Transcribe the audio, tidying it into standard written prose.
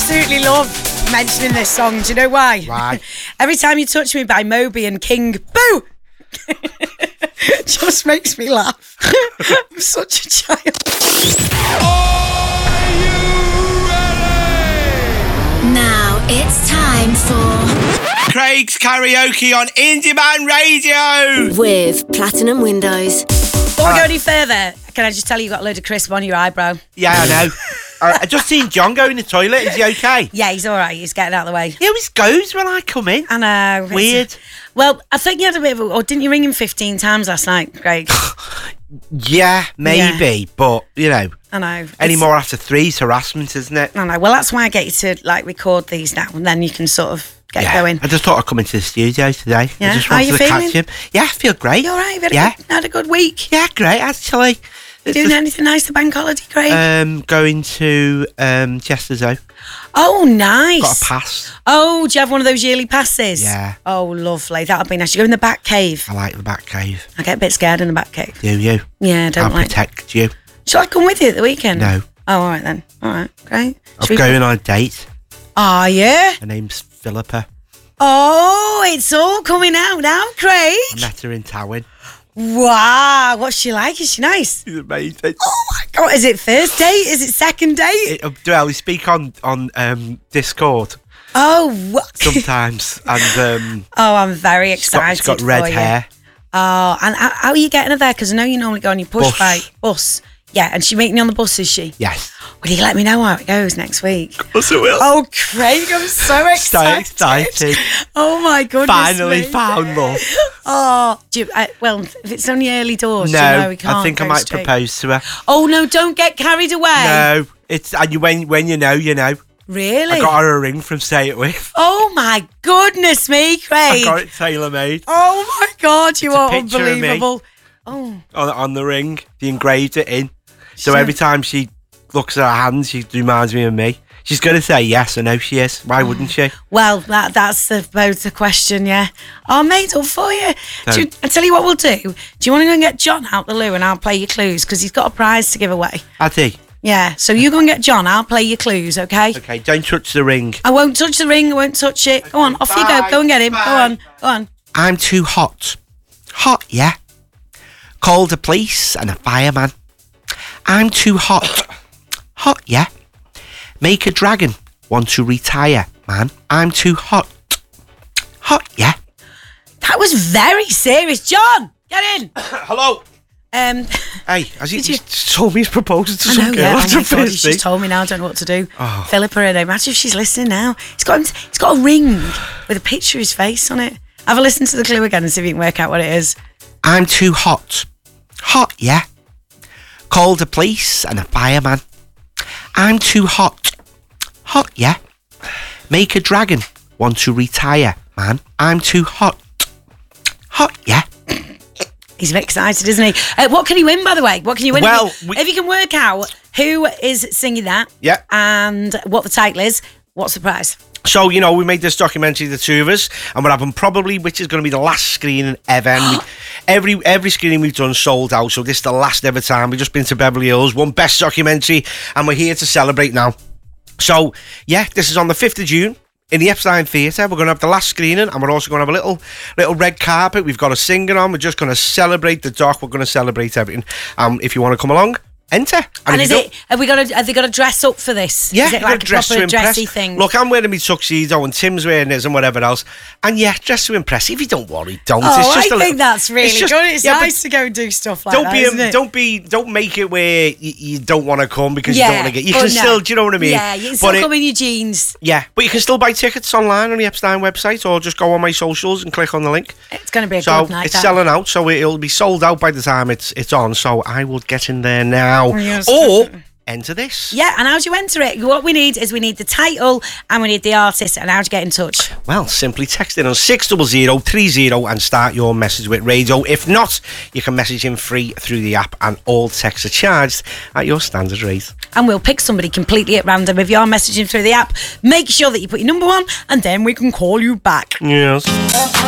absolutely love mentioning this song. Do you know why? Why? Every Time You Touch Me by Moby and King Boo. Just makes me laugh. I'm such a child. Are you ready? Now it's time for Craig's Karaoke on Indie Man Radio. with Platinum Windows. Before we go any further, can I just tell you got a load of crisp on your eyebrow? Yeah, I know. I just seen John go in the toilet. Is he okay? Yeah, he's all right. He's getting out of the way. He always goes when I come in. I know. Weird. Well, I think you had a bit of or didn't you ring him 15 times last night, Craig? Yeah, maybe, but you know, I know. any more after 3's harassment, isn't it? I know. Well, that's why I get you to like record these now, and then you can sort of get going. I just thought I'd come into the studio today. Yeah. I just How wanted you to feeling? catch him. Yeah, I feel great. You all right? Good? Had a good week. Yeah, great, actually. You doing anything nice to bank holiday, Craig? Going to Chester Zoo. Oh, nice. Got a pass. Oh, do you have one of those yearly passes? Yeah. Oh, lovely. That'll be nice. You go in the back cave. I like the back cave. I get a bit scared in the back cave. Do you? Yeah, I don't I'll like. protect you. Shall I come with you at the weekend? No. Oh, all right then. All right, great. I'm going on a date. Are you? Her name's Philippa. Oh, it's all coming out now, Craig. I met her in Towyn. Wow, what's she like? Is she nice? She's amazing. Oh my God, is it first date? Is it second date? Well, we speak on Discord Oh, what? sometimes, and Oh, I'm very excited. she's got red for you. hair. Oh, and how are you getting her there? Because I know you normally go on your push Bus. bike bus. Yeah, and she meeting you on the bus, is she? Yes. Will you let me know how it goes next week? Yes, it will. Oh, Craig, I'm so excited. Oh my goodness. Finally me. found love. Oh, well, if it's only early doors, No, do you know we can't I think I go might straight. propose to her. Oh no, don't get carried away. No, it's and when you know, you know. Really? I got her a ring from Say It With. Oh my goodness me, Craig. I got it tailor made. Oh my God, you It's a are picture of me. unbelievable. Oh, On the ring, they engraved it in. So every time she looks at her hands, she reminds me of me. She's going to say yes, I know she is. Why wouldn't she? well, that's both the question, yeah. I'll made up for you. So- I tell you what we'll do. Do you want to go and get John out the loo and I'll play your clues? Because he's got a prize to give away. Addy. Yeah, so you go and get John, I'll play your clues, okay? Okay, don't touch the ring. I won't touch the ring, I won't touch it. Go on, off you go. Bye, Go and get him. bye. Go on. I'm too hot. Hot, yeah. Called a police and a fireman. I'm too hot. Hot, yeah. Make a dragon want to retire, man. I'm too hot. Hot, yeah. That was very serious. John, get in. Hello. Hey, has he Did you- told me his proposal to I some know, girl yeah. Oh after my God, first he's date? just told me now. I don't know what to do. Oh. Philippa, imagine if she's listening now. He's got a ring with a picture of his face on it. Have a listen to the clue again and see if you can work out what it is. I'm too hot. Hot, yeah. Called a police and a fireman. I'm too hot. Hot, yeah. Make a dragon want to retire, man. I'm too hot. Hot, yeah. He's a bit excited, isn't he? What can he win, by the way? What can you win? Well, if you can work out who is singing that, Yeah. and what the title is, what's the prize? So, you know, we made this documentary, the two of us, and we're having probably, which is going to be the last screening ever. And every screening we've done sold out, so this is the last ever time. We've just been to Beverly Hills, won Best Documentary, and we're here to celebrate now. So, yeah, this is on the 5th of June. In the Epstein Theatre, we're going to have the last screening, and we're also going to have a little red carpet. We've got a singer on. We're just going to celebrate the doc. We're going to celebrate everything. If you want to come along, enter. And if is you it? Have they got to dress up for this? Yeah, is it you like gotta a dress proper to impress. dressy thing? Look, I'm wearing my tuxedo and Tim's wearing his and whatever else. And yeah, dress to impress. If you don't worry, don't. Oh, It's just I a think little, that's really it's just- good. It's yeah, but nice to go and do stuff like Don't that, be, isn't it? don't make it where you don't want to come because you don't want to get. You but can no. still, do you know what I mean? Yeah, you can still But come in your jeans. yeah, but you can still buy tickets online on the Epstein website, or just go on my socials and click on the link. It's going to be a So good night. it's that. selling out, so it'll be sold out by the time it's on. So I will get in there now, Yes. or enter this. Yeah, and how do you enter it? What we need is the title and we need the artist. And how do you get in touch? Well, simply text in on 60030 and start your message with radio. If not, you can message in free through the app, and all texts are charged at your standard rate. And we'll pick somebody completely at random. If you're messaging through the app, make sure that you put your number on and then we can call you back. Yes.